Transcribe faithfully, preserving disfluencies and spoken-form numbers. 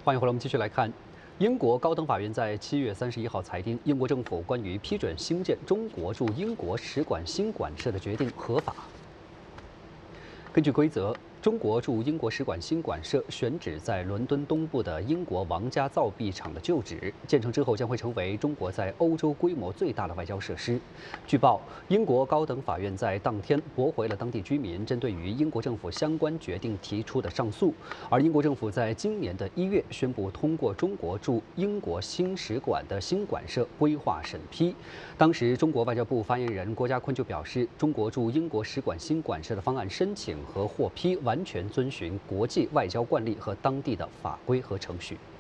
欢迎回来，我们继续来看。英国高等法院在七月三十一号裁定，英国政府关于批准兴建中国驻英国使馆新馆舍的决定合法。根据规则，中国驻英国使馆新馆舍选址在伦敦东部的英国王家造币厂的旧址，建成之后将会成为中国在欧洲规模最大的外交设施。据报，英国高等法院在当天驳回了当地居民针对于英国政府相关决定提出的上诉，而英国政府在今年的一月宣布通过中国驻英国新使馆的新馆舍规划审批。当时，中国外交部发言人郭家坤就表示，中国驻英国使馆新馆舍的方案申请和获批完全遵循国际外交惯例和当地的法规和程序。